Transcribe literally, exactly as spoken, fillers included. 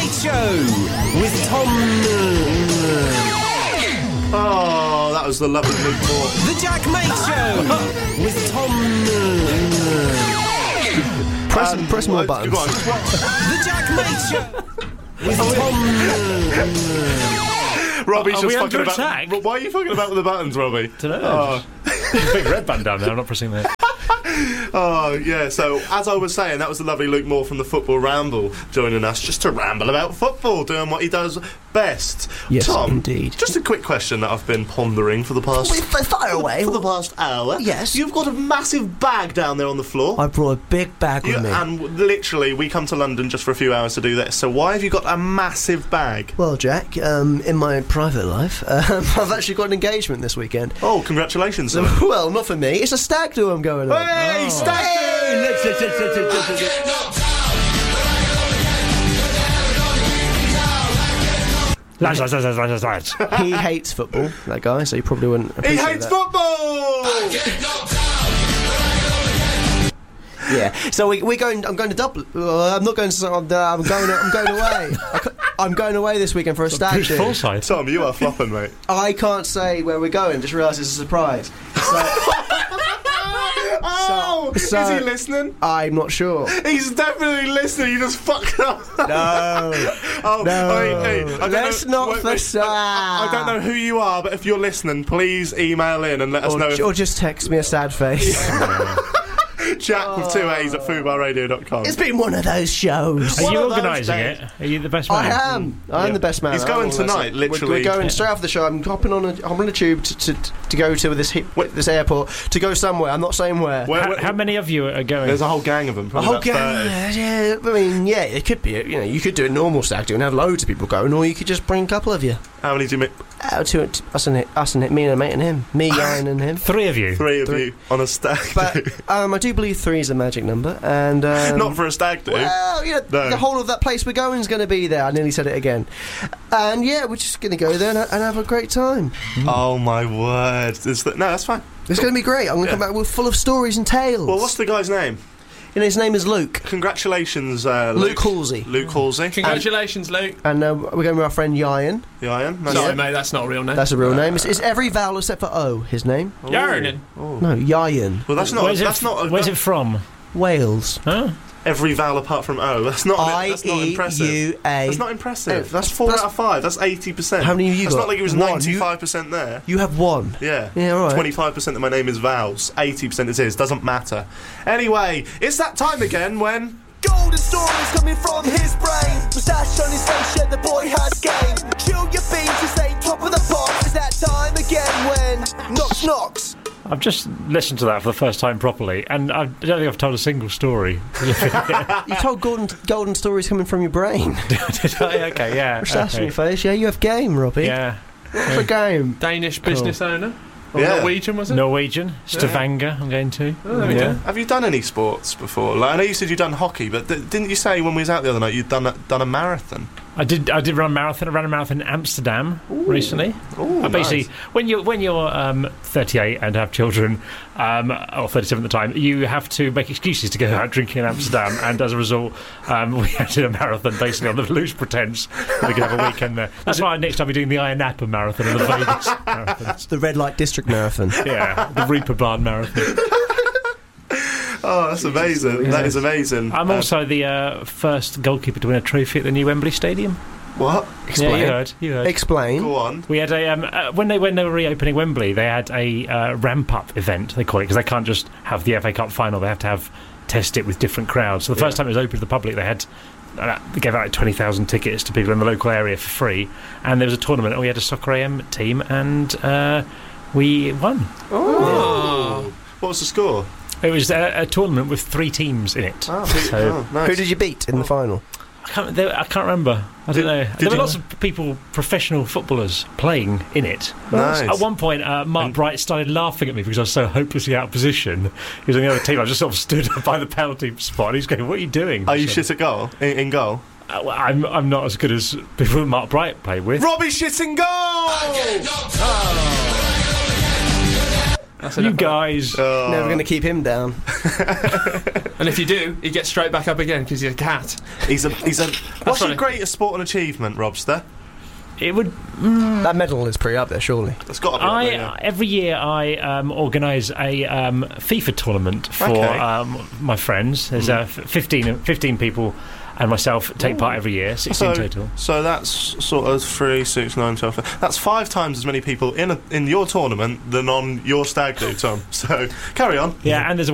Mate Show with Tom... Oh, that was the lovely Luke Moore. The Jack Mate Show with Tom... Press, Um, press more what- buttons. go on. The Jack Mate Show with Tom... Robbie's Are just we fucking under about. attack? Why are you fucking about with the buttons, Robbie? Don't know. Oh. There's a big red button down there. I'm not pressing that. Oh, yeah, so as I was saying, that was the lovely Luke Moore from the Football Ramble joining us just to ramble about football, doing what he does best. Yes, Tom, indeed. just a quick question that I've been pondering for the past... Fire away. For the past hour. Yes. You've got a massive bag down there on the floor. I brought a big bag You- with me. and w- literally, we come to London just for a few hours to do this, so why have you got a massive bag? Well, Jack, um, in my private life, um, I've actually got an engagement this weekend. Oh, congratulations. sir. Well, not for me. It's a stag do I'm going on. Hey, stag do! Lads, lads, lads, lads, lads, lads. He hates football, that guy, so he probably wouldn't He appreciate hates that. football! Yeah. So we, we're going. I'm going to Dublin. Uh, I'm not going to. I'm, uh, I'm going. I'm going away. I ca- I'm going away this weekend for a stag Bruce do. Forsyth. Tom, you are flopping, mate. I can't say where we're going. Just realised it's a surprise. So Oh, so- is he listening? I'm not sure. He's definitely listening. You just fucked up. No. Oh, No. I mean, hey, I don't Let's know, not wait, wait, facade. I, I don't know who you are, but if you're listening, please email in and let us Or, know. If or just text me a sad face. Jack with two A's at fubarradio dot com. It's been one of those shows. Are One you of those organising days. it? Are you the best man? I am. I'm Yeah. the best man. He's I going organise tonight, it. We're- literally. We're going Yeah. straight after the show. I'm hopping on a, I'm on a tube to, to, to go to this hip, this airport to go somewhere. I'm not saying where. Where- How, where- how many of you are going? There's a whole gang of them. A probably whole about gang. thirty. Yeah, I mean, yeah, it could be. You know, you could do a normal stag do and have loads of people going, or you could just bring a couple of you. How many do you make? Uh, two, t- us and it, us and it, me and a mate and him, me, Ryan and him. Three of you. Three of Three. you on a stag But do. um, I do believe three is a magic number, and um, Not for a stag do. well, you know, No. the whole of that place we're going is going to be there. I nearly said it again, and yeah, we're just going to go there and, and have a great time. Oh my word! Is that, no, that's fine. It's going to be great. I'm going to Yeah. come back with full of stories and tales. Well, what's the guy's name? And his name is Luke. Congratulations, uh, Luke Luke. Halsey. Luke Halsey. Congratulations, Luke. And uh, we're going with our friend Ryan. Yeah, Ian. Nice. Sorry, mate, that's not a real name. That's a real name. It's, it's every vowel except for O. His name. Yarn. No, Ryan. Well, that's not. Where's That's it, not. A, where's it from? Wales. Huh? every vowel apart from O. That's not. I that's not E impressive. U A. That's not impressive. Oh, that's four that's- out of five. That's eighty percent. How many have you It's got? not like it was One. ninety-five percent there. You have one. Yeah. Yeah, all right. twenty-five percent of my name is vowels. eighty percent it is. Doesn't matter. Anyway, it's that time again when. Golden stories coming from his brain. Moustache on his face, yeah, the boy has game. Chill your beans, you say top of the pops. It's that time again when knocks knocks. I've just listened to that for the first time properly, and I don't think I've told a single story. You told golden golden stories coming from your brain. Did I? Okay, yeah. Moustache on okay. your face, yeah. You have game, Robbie. Yeah. What's a game? Danish business owner. Or Yeah. Norwegian, was it? Norwegian, Stavanger, I'm going to. Oh, there we yeah. go. Have you done any sports before? Like, I know you said you'd done hockey, but th- didn't you say when we was out the other night you'd done a, done a marathon? I did. I did run a marathon. I ran a marathon in Amsterdam recently. Ooh, Uh, basically, nice. when you when you're um, thirty-eight and have children, um, or thirty-seven at the time, you have to make excuses to go out drinking in Amsterdam. And as a result, um, we had to do a marathon basically on the loose pretence that we could have a weekend there. That's why next time we're doing the Ayia Napa marathon and the Vegas marathon. It's the Red Light District Marathon. Yeah, the Reeperbahn marathon. Oh, that's amazing. That is amazing. I'm Uh, also the uh, first goalkeeper to win a trophy at the new Wembley Stadium. what? Explain. Yeah, you heard. You heard. Explain. Go on. We had a um, uh, when they when they were reopening Wembley, they had a uh, ramp up event. They call it because they can't just have the F A Cup final. They have to have test it with different crowds. So the first time it was open to the public, they had uh, they gave out like twenty thousand tickets to people in the local area for free. And there was a tournament, and we had a Soccer A M team, and uh, we won. Oh. What was the score? It was a, a tournament with three teams in it. Oh, So- oh, nice. Who did you beat in the final? I can't, there, I can't remember. I Did- don't know. did There were you- lots of people, professional footballers, playing in it. Nice. At one point, uh, Mark Bright started laughing at me because I was so hopelessly out of position. He was on the other team. I just sort of stood by the penalty spot. And he's going, "What are you doing?" Are you So, shit at goal? In, in goal? Uh, well, I'm I'm not as good as people that Mark Bright played with. Robbie shit in goal! That's You enough. guys. Oh. Never going to keep him down. And if you do, he gets straight back up again because he's a cat. He's a. He's a. What's your funny. greatest sporting achievement, Robster? It would. That medal is pretty up there, surely. It's got to be. up I there, yeah. uh, every year I um, organise a um, FIFA tournament for Okay. um, my friends. There's uh, f- fifteen, fifteen people and myself take part every year, sixteen So, total. so that's sort of three, six, nine, twelve. That's five times as many people in a, in your tournament than on your stag do, Tom. So carry on. Yeah, and there's a